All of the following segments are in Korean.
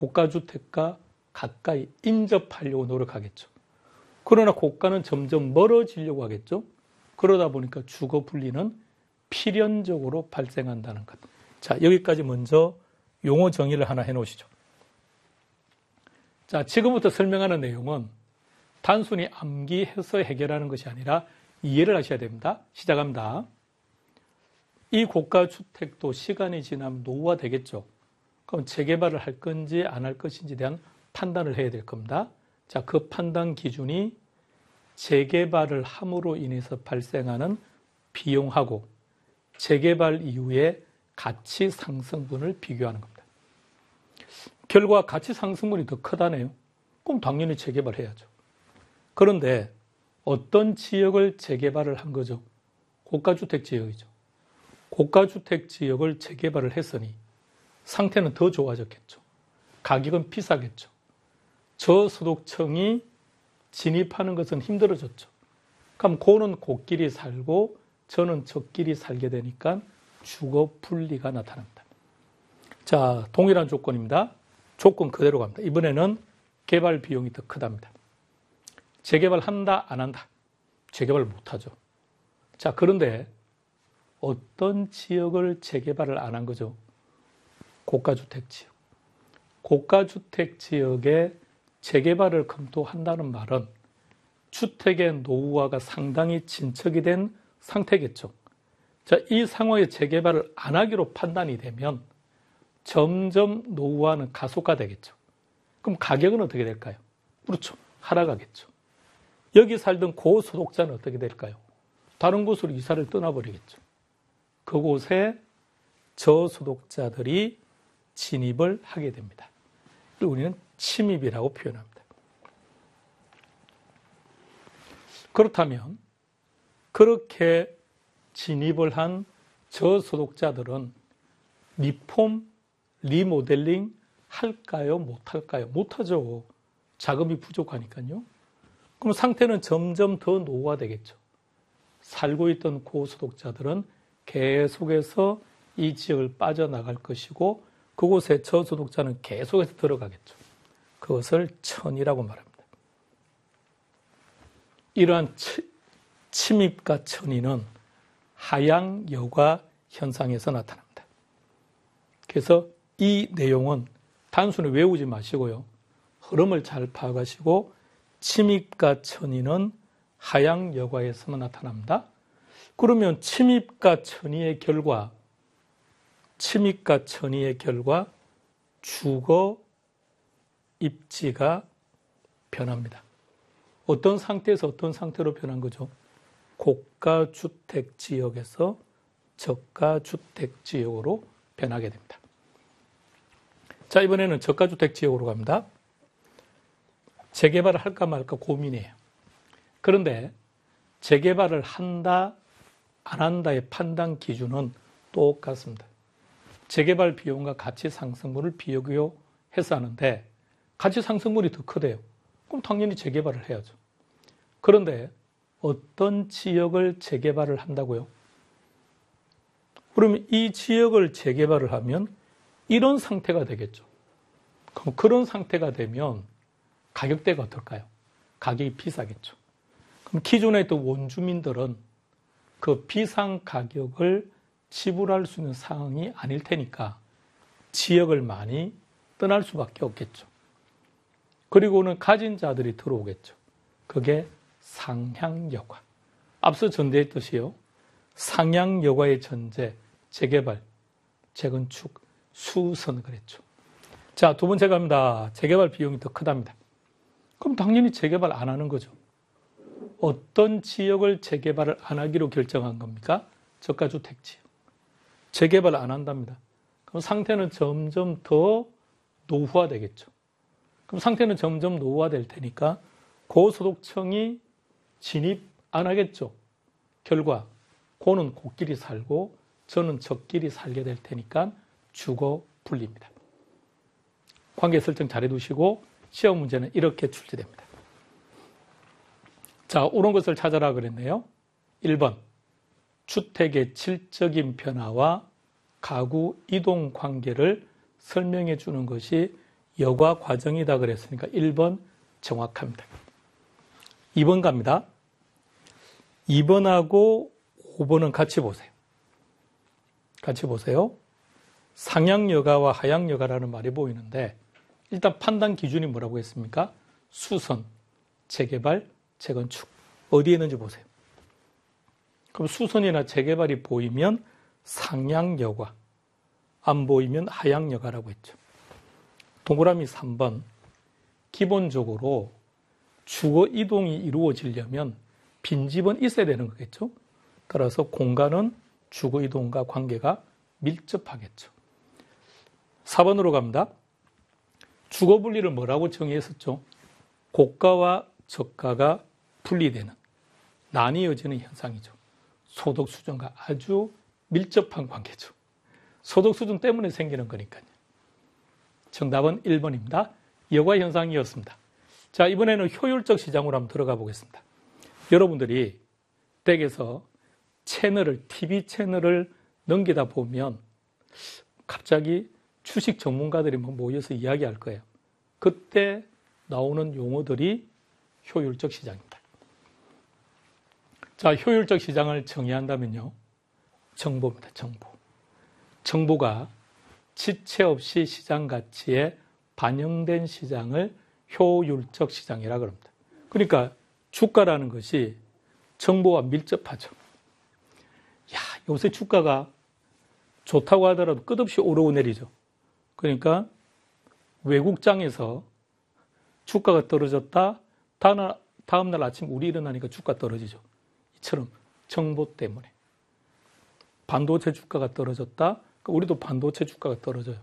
고가주택과 가까이 인접하려고 노력하겠죠. 그러나 고가는 점점 멀어지려고 하겠죠. 그러다 보니까 주거 분리는 필연적으로 발생한다는 것. 자, 여기까지 먼저 용어 정의를 하나 해놓으시죠. 자, 지금부터 설명하는 내용은 단순히 암기해서 해결하는 것이 아니라 이해를 하셔야 됩니다. 시작합니다. 이 고가주택도 시간이 지나면 노후화되겠죠. 그럼 재개발을 할 건지 안 할 것인지에 대한 판단을 해야 될 겁니다. 자, 그 판단 기준이 재개발을 함으로 인해서 발생하는 비용하고 재개발 이후에 가치 상승분을 비교하는 겁니다. 결과 가치 상승분이 더 크다네요. 그럼 당연히 재개발해야죠. 그런데 어떤 지역을 재개발을 한 거죠? 고가주택 지역이죠. 고가주택 지역을 재개발을 했으니 상태는 더 좋아졌겠죠. 가격은 비싸겠죠. 저소득층이 진입하는 것은 힘들어졌죠. 그럼 고는 고끼리 살고 저는 저끼리 살게 되니까 주거 분리가 나타납니다. 자, 동일한 조건입니다. 조건 그대로 갑니다. 이번에는 개발 비용이 더 크답니다. 재개발 한다, 안 한다? 재개발 못하죠. 자, 그런데 어떤 지역을 재개발을 안 한 거죠? 고가주택 지역. 고가주택 지역에 재개발을 검토한다는 말은 주택의 노후화가 상당히 진척이 된 상태겠죠. 자, 이 상황에 재개발을 안 하기로 판단이 되면 점점 노후화는 가속화되겠죠. 그럼 가격은 어떻게 될까요? 그렇죠. 하락하겠죠. 여기 살던 고소득자는 어떻게 될까요? 다른 곳으로 이사를 떠나버리겠죠. 그곳에 저소득자들이 진입을 하게 됩니다. 우리는 침입이라고 표현합니다. 그렇다면 그렇게 진입을 한 저소득자들은 리폼, 리모델링 할까요? 못할까요? 못하죠. 자금이 부족하니까요. 그럼 상태는 점점 더 노후화되겠죠. 살고 있던 고소득자들은 계속해서 이 지역을 빠져나갈 것이고 그곳에 저소득자는 계속해서 들어가겠죠. 그것을 천이라고 말합니다. 이러한 침입과 천이는 하향 여과 현상에서 나타납니다. 그래서 이 내용은 단순히 외우지 마시고요. 흐름을 잘 파악하시고 침입과 천이는 하향 여과에서만 나타납니다. 그러면 침입과 천이의 결과 주거 입지가 변합니다. 어떤 상태에서 어떤 상태로 변한 거죠? 고가주택 지역에서 저가주택 지역으로 변하게 됩니다. 자, 이번에는 저가주택 지역으로 갑니다. 재개발을 할까 말까 고민이에요. 그런데 재개발을 한다, 안 한다의 판단 기준은 똑같습니다. 재개발 비용과 가치 상승분을 비교해서 하는데 가치 상승분이 더 크대요. 그럼 당연히 재개발을 해야죠. 그런데 어떤 지역을 재개발을 한다고요? 그러면 이 지역을 재개발을 하면 이런 상태가 되겠죠. 그럼 그런 상태가 되면 가격대가 어떨까요? 가격이 비싸겠죠. 그럼 기존에 있던 원주민들은 그 비상 가격을 지불할 수 있는 상황이 아닐 테니까 지역을 많이 떠날 수밖에 없겠죠. 그리고는 가진 자들이 들어오겠죠. 그게 상향여과. 앞서 전제했듯이요. 상향여과의 전제, 재개발, 재건축, 수선을 그랬죠. 자, 두 번째 갑니다. 재개발 비용이 더 크답니다. 그럼 당연히 재개발 안 하는 거죠. 어떤 지역을 재개발을 안 하기로 결정한 겁니까? 저가주택 지역. 재개발 안 한답니다. 그럼 상태는 점점 더 노후화되겠죠. 그럼 상태는 점점 노후화될 테니까 고소득층이 진입 안 하겠죠. 결과 고는 고끼리 살고 저는 저끼리 살게 될 테니까 주거 분리입니다. 관계 설정 잘 해두시고 시험 문제는 이렇게 출제됩니다. 자, 옳은 것을 찾아라 그랬네요. 1번 주택의 질적인 변화와 가구 이동 관계를 설명해 주는 것이 여과 과정이다 그랬으니까 1번 정확합니다. 2번 갑니다. 2번하고 5번은 같이 보세요. 같이 보세요. 상향여가와 하향여가라는 말이 보이는데 일단 판단 기준이 뭐라고 했습니까? 수선, 재개발, 재건축. 어디에 있는지 보세요. 그럼 수선이나 재개발이 보이면 상향여가, 안 보이면 하향여가라고 했죠. 동그라미 3번. 기본적으로 주거 이동이 이루어지려면 빈집은 있어야 되는 거겠죠. 따라서 공간은 주거 이동과 관계가 밀접하겠죠. 4번으로 갑니다. 주거 분리를 뭐라고 정의했었죠? 고가와 저가가 분리되는, 나뉘어지는 현상이죠. 소득 수준과 아주 밀접한 관계죠. 소득 수준 때문에 생기는 거니까요. 정답은 1번입니다. 여과 현상이었습니다. 자, 이번에는 효율적 시장으로 한번 들어가 보겠습니다. 여러분들이 댁에서 TV 채널을 넘기다 보면 갑자기 주식 전문가들이 모여서 이야기할 거예요. 그때 나오는 용어들이 효율적 시장입니다. 자, 효율적 시장을 정의한다면요. 정보입니다. 정보가 지체 없이 시장 가치에 반영된 시장을 효율적 시장이라고 합니다. 그러니까 주가라는 것이 정보와 밀접하죠. 요새 주가가 좋다고 하더라도 끝없이 오르고 내리죠. 그러니까 외국장에서 주가가 떨어졌다. 다음날 아침 우리 일어나니까 주가 떨어지죠. 이처럼 정보 때문에. 반도체 주가가 떨어졌다. 우리도 반도체 주가가 떨어져요.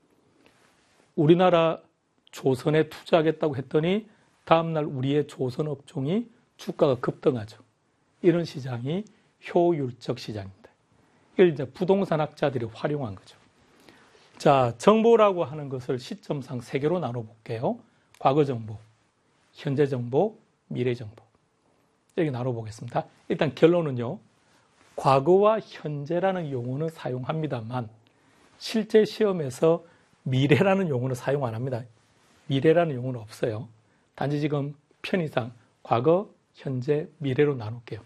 우리나라 조선에 투자하겠다고 했더니 다음날 우리의 조선 업종이 주가가 급등하죠. 이런 시장이 효율적 시장입니다. 이걸 이제 부동산 학자들이 활용한 거죠. 자, 정보라고 하는 것을 시점상 3개로 나눠볼게요. 과거 정보, 현재 정보, 미래 정보. 여기 나눠보겠습니다. 일단 결론은요. 과거와 현재라는 용어는 사용합니다만 실제 시험에서 미래라는 용어는 사용 안 합니다. 미래라는 용어는 없어요. 단지 지금 편의상 과거, 현재, 미래로 나눌게요.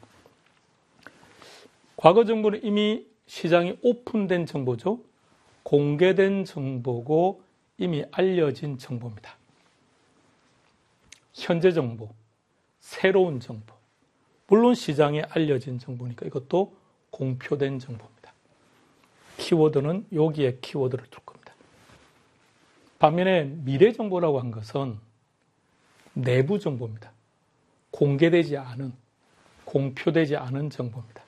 과거 정보는 이미 시장이 오픈된 정보죠. 공개된 정보고 이미 알려진 정보입니다. 현재 정보, 새로운 정보. 물론 시장에 알려진 정보니까 이것도 공표된 정보입니다. 키워드는 여기에 키워드를 둘 겁니다. 반면에 미래 정보라고 한 것은 내부 정보입니다. 공개되지 않은, 공표되지 않은 정보입니다.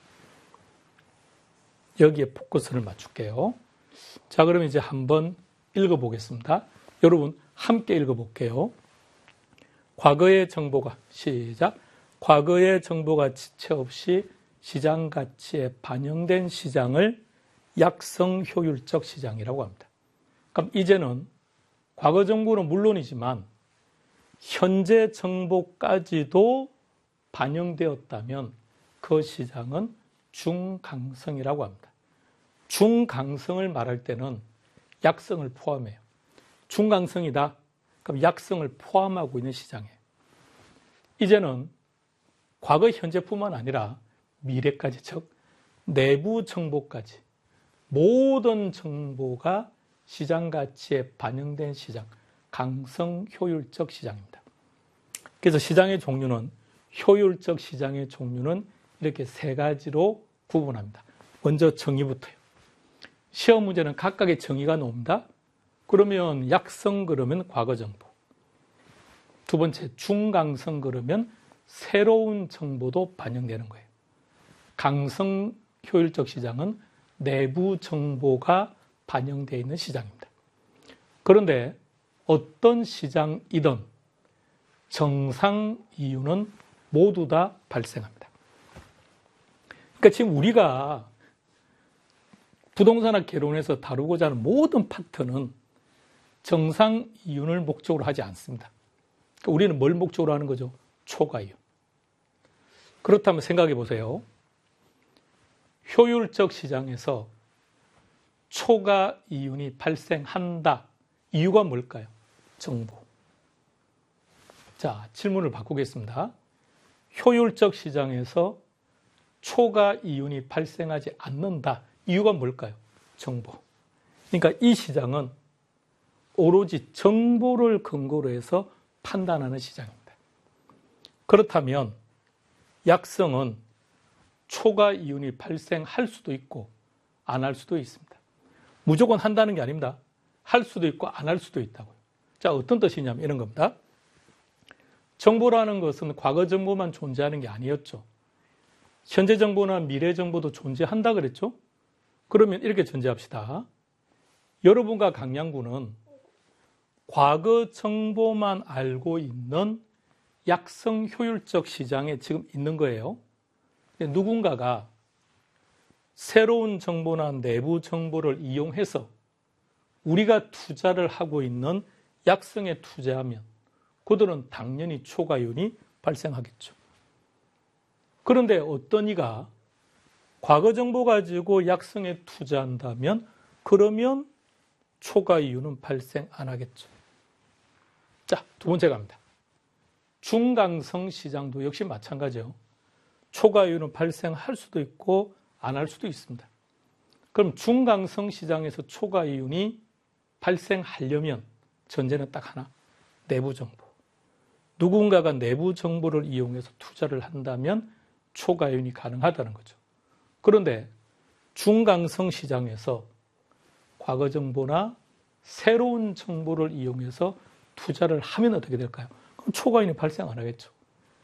여기에 포커스를 맞출게요. 자, 그럼 이제 한번 읽어보겠습니다. 여러분 함께 읽어볼게요. 과거의 정보가, 시작. 과거의 정보가 지체 없이 시장 가치에 반영된 시장을 약성 효율적 시장이라고 합니다. 그럼 이제는 과거 정보는 물론이지만 현재 정보까지도 반영되었다면 그 시장은 중강성이라고 합니다. 중강성을 말할 때는 약성을 포함해요. 중강성이다. 그럼 약성을 포함하고 있는 시장이에요. 이제는 과거, 현재뿐만 아니라 미래까지, 즉 내부 정보까지 모든 정보가 시장 가치에 반영된 시장, 강성 효율적 시장입니다. 그래서 시장의 종류는, 효율적 시장의 종류는 이렇게 3가지로 구분합니다. 먼저 정의부터요. 시험 문제는 각각의 정의가 나옵니다. 그러면 약성 그러면 과거 정보. 두 번째 중강성 그러면 새로운 정보도 반영되는 거예요. 강성 효율적 시장은 내부 정보가 반영되어 있는 시장입니다. 그런데 어떤 시장이든 정상 이유는 모두 다 발생합니다. 그러니까 지금 우리가 부동산학 개론에서 다루고자 하는 모든 파트는 정상 이윤을 목적으로 하지 않습니다. 그러니까 우리는 뭘 목적으로 하는 거죠? 초과 이윤. 그렇다면 생각해 보세요. 효율적 시장에서 초과 이윤이 발생한다. 이유가 뭘까요? 정보. 자, 질문을 바꾸겠습니다. 효율적 시장에서 초과 이윤이 발생하지 않는다. 이유가 뭘까요? 정보. 그러니까 이 시장은 오로지 정보를 근거로 해서 판단하는 시장입니다. 그렇다면 약성은 초과 이윤이 발생할 수도 있고 안 할 수도 있습니다. 무조건 한다는 게 아닙니다. 할 수도 있고 안 할 수도 있다고요. 자, 어떤 뜻이냐면 이런 겁니다. 정보라는 것은 과거 정보만 존재하는 게 아니었죠. 현재 정보나 미래 정보도 존재한다 그랬죠? 그러면 이렇게 전제합시다. 여러분과 강양군은 과거 정보만 알고 있는 약성 효율적 시장에 지금 있는 거예요. 누군가가 새로운 정보나 내부 정보를 이용해서 우리가 투자를 하고 있는 약성에 투자하면 그들은 당연히 초과이윤이 발생하겠죠. 그런데 어떤 이가 과거 정보 가지고 약성에 투자한다면 그러면 초과이윤은 발생 안 하겠죠. 자, 두 번째 갑니다. 중강성 시장도 역시 마찬가지죠. 초과이윤은 발생할 수도 있고 안 할 수도 있습니다. 그럼 중강성 시장에서 초과이윤이 발생하려면 전제는 딱 하나, 내부 정보. 누군가가 내부 정보를 이용해서 투자를 한다면 초과이윤이 가능하다는 거죠. 그런데 중강성 시장에서 과거 정보나 새로운 정보를 이용해서 투자를 하면 어떻게 될까요? 그럼 초과이윤이 발생 안 하겠죠.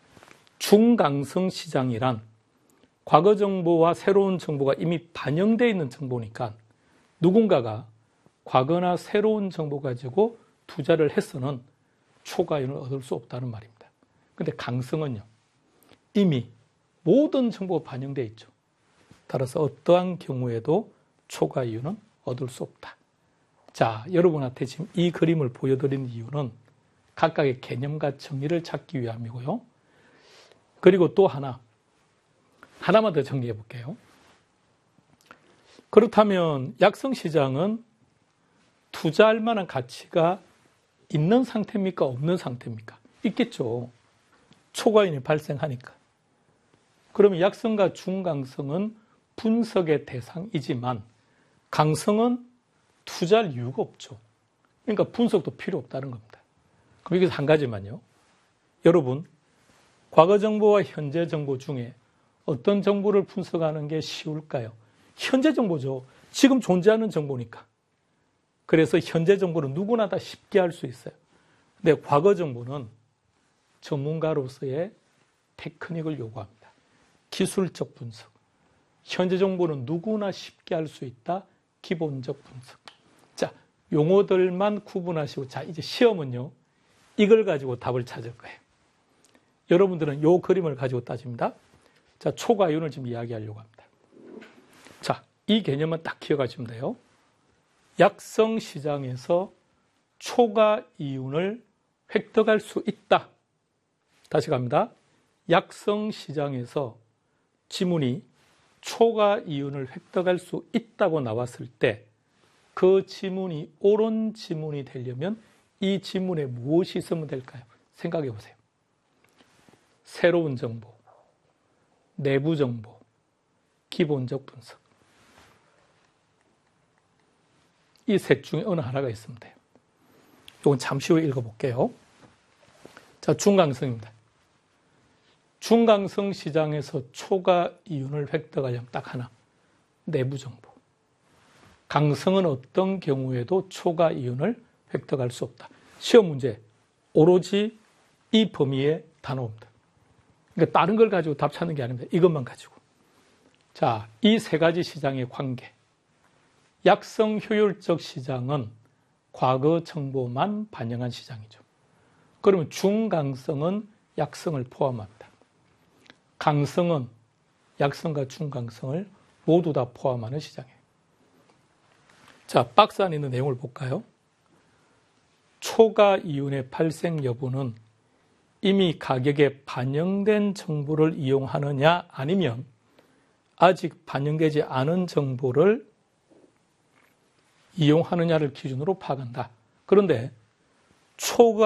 중강성 시장이란 과거 정보와 새로운 정보가 이미 반영되어 있는 정보니까 누군가가 과거나 새로운 정보 가지고 투자를 해서는 초과이윤을 얻을 수 없다는 말입니다. 그런데 강성은요, 이미 모든 정보가 반영되어 있죠. 따라서 어떠한 경우에도 초과이윤은 얻을 수 없다. 자, 여러분한테 지금 이 그림을 보여드린 이유는 각각의 개념과 정의를 찾기 위함이고요. 그리고 또 하나만 더 정리해 볼게요. 그렇다면 약성시장은 투자할 만한 가치가 있는 상태입니까? 없는 상태입니까? 있겠죠. 초과이윤이 발생하니까. 그러면 약성과 중강성은 분석의 대상이지만 강성은 투자할 이유가 없죠. 그러니까 분석도 필요 없다는 겁니다. 그럼 여기서 한 가지만요. 여러분, 과거 정보와 현재 정보 중에 어떤 정보를 분석하는 게 쉬울까요? 현재 정보죠. 지금 존재하는 정보니까. 그래서 현재 정보는 누구나 다 쉽게 할 수 있어요. 근데 과거 정보는 전문가로서의 테크닉을 요구합니다. 기술적 분석. 현재 정보는 누구나 쉽게 할 수 있다. 기본적 분석. 자, 용어들만 구분하시고, 자, 이제 시험은요, 이걸 가지고 답을 찾을 거예요. 여러분들은 이 그림을 가지고 따집니다. 자, 초과이윤을 지금 이야기하려고 합니다. 자, 이 개념은 딱 기억하시면 돼요. 약성 시장에서 초과이윤을 획득할 수 있다. 다시 갑니다. 약성 시장에서 지문이 초과이윤을 획득할 수 있다고 나왔을 때 그 지문이 옳은 지문이 되려면 이 지문에 무엇이 있으면 될까요? 생각해 보세요. 새로운 정보, 내부 정보, 기본적 분석. 이 셋 중에 어느 하나가 있으면 돼요. 이건 잠시 후에 읽어볼게요. 자, 중강성입니다. 중강성 시장에서 초과이윤을 획득하려면 딱 하나, 내부 정보. 강성은 어떤 경우에도 초과이윤을 획득할 수 없다. 시험 문제, 오로지 이 범위에 다 나옵니다. 그러니까 다른 걸 가지고 답 찾는 게 아닙니다. 이것만 가지고. 자, 이 세 가지 시장의 관계. 약성 효율적 시장은 과거 정보만 반영한 시장이죠. 그러면 중강성은 약성을 포함합니다. 강성은 약성과 중강성을 모두 다 포함하는 시장이에요. 자, 박스 안에 있는 내용을 볼까요? 초과이윤의 발생 여부는 이미 가격에 반영된 정보를 이용하느냐 아니면 아직 반영되지 않은 정보를 이용하느냐를 기준으로 파악한다. 그런데 초과